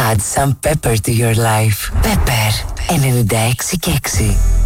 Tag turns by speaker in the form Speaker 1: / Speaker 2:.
Speaker 1: Add some pepper to your life. Pepper 96 και 6.